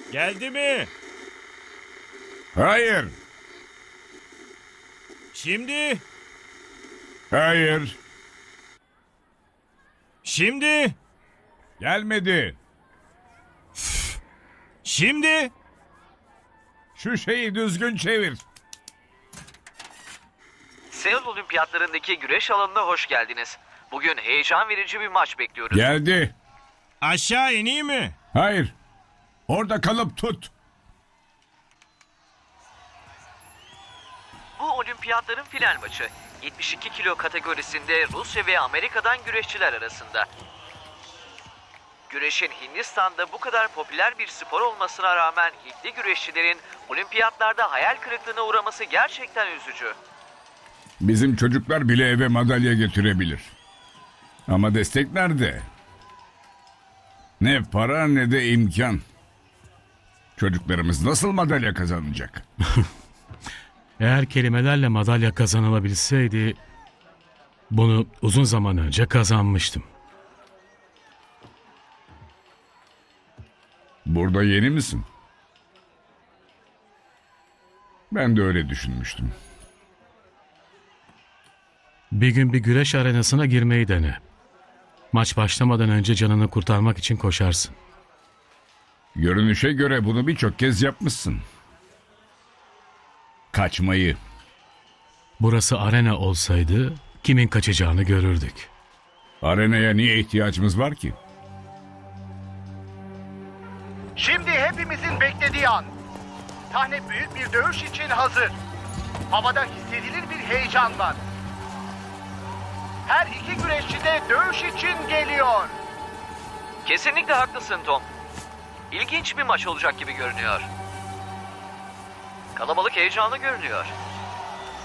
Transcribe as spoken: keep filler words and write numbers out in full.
Geldi mi? Hayır. Şimdi? Hayır. Şimdi? Gelmedi. Şimdi? Şu şeyi düzgün çevir. Seul Olimpiyatlarındaki güreş alanına hoş geldiniz. Bugün heyecan verici bir maç bekliyoruz. Geldi. Aşağı ineyim mi? Hayır. Orada kalıp tut. Bu olimpiyatların final maçı. yetmiş iki kilo kategorisinde Rusya ve Amerika'dan güreşçiler arasında. Güreşin Hindistan'da bu kadar popüler bir spor olmasına rağmen Hintli güreşçilerin olimpiyatlarda hayal kırıklığına uğraması gerçekten üzücü. Bizim çocuklar bile eve madalya getirebilir. Ama destek nerede? Ne para ne de imkan. Çocuklarımız nasıl madalya kazanacak? Eğer kelimelerle madalya kazanılabilseydi bunu uzun zaman önce kazanmıştım. Burada yeni misin? Ben de öyle düşünmüştüm. Bir gün bir güreş arenasına girmeyi dene. Maç başlamadan önce canını kurtarmak için koşarsın. Görünüşe göre bunu birçok kez yapmışsın. Kaçmayı. Burası arena olsaydı kimin kaçacağını görürdük. Arenaya niye ihtiyacımız var ki? Şimdi hepimizin beklediği an. Sahne büyük bir dövüş için hazır. Havada hissedilir bir heyecan var. Her iki güreşçi de dövüş için geliyor. Kesinlikle haklısın Tom. İlginç bir maç olacak gibi görünüyor. Kalabalık heyecanlı görünüyor.